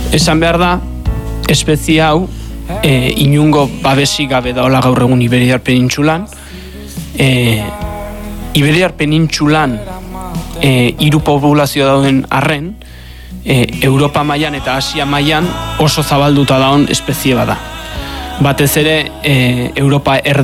Esan behar da, espezie hau inungo babesik gabe daola gaur egun Iberiar penintsulan. Iberiar penintsulan 3 populazio dauden arren, Europa mailan eta Asia mailan oso zabalduta daun espezie bada. Batez ere Europa